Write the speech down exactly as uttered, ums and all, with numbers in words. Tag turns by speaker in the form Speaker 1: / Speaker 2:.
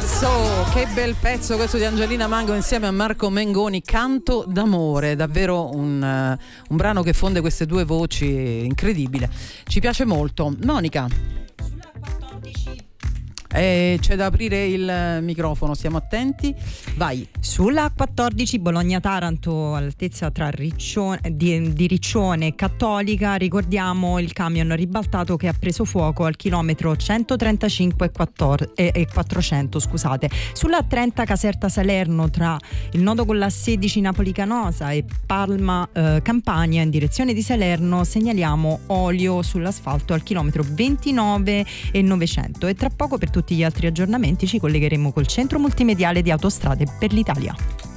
Speaker 1: pezzo, che bel pezzo questo di Angelina Mango insieme a Marco Mengoni, Canto d'amore, davvero un, uh, un brano che fonde queste due voci, incredibile, ci piace molto. Monica, eh, c'è da aprire il microfono, stiamo attenti, vai.
Speaker 2: Sulla quattordici Bologna-Taranto, all'altezza tra Riccione, di, di Riccione e Cattolica, ricordiamo il camion ribaltato che ha preso fuoco al chilometro centotrentacinque e quattrocento, scusate. Sulla trenta Caserta-Salerno, tra il nodo con la sedici Napoli-Canosa e Palma eh, Campania in direzione di Salerno, segnaliamo olio sull'asfalto al chilometro ventinove e novecento. E tra poco, per tutti gli altri aggiornamenti, ci collegheremo col centro multimediale di Autostrade per l'Italia.